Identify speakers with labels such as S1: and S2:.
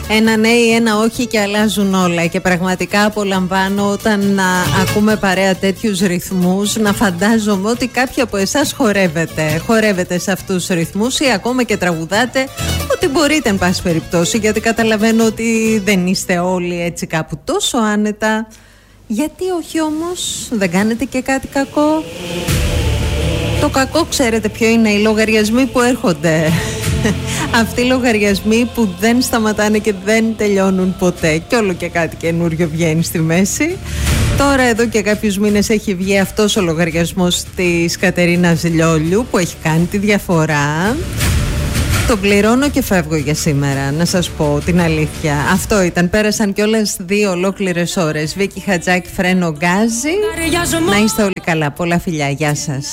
S1: Ένα ναι ή ένα όχι και αλλάζουν όλα. Και πραγματικά απολαμβάνω όταν ακούμε παρέα τέτοιους ρυθμούς, να φαντάζομαι ότι κάποιοι από εσάς χορεύετε σε αυτούς τους ρυθμούς ή ακόμα και τραγουδάτε ό,τι μπορείτε, εν πάση περιπτώσει, γιατί καταλαβαίνω ότι δεν είστε όλοι έτσι κάπου τόσο άνετα. Γιατί όχι όμως, δεν κάνετε και κάτι κακό? Το κακό ξέρετε ποιο είναι? Οι λογαριασμοί που έρχονται. Αυτοί οι λογαριασμοί που δεν σταματάνε και δεν τελειώνουν ποτέ. Κι όλο και κάτι καινούριο βγαίνει στη μέση. Τώρα εδώ και κάποιους μήνες έχει βγει αυτός ο λογαριασμός της Κατερίνας Λιόλιου που έχει κάνει τη διαφορά. Το πληρώνω και φεύγω για σήμερα, να σας πω την αλήθεια. Αυτό ήταν, πέρασαν κιόλας 2 ολόκληρες ώρες. Βίκη Χατζάκη, Φρένο Γκάζι. Να είστε όλοι καλά, πολλά φιλιά, γεια σας.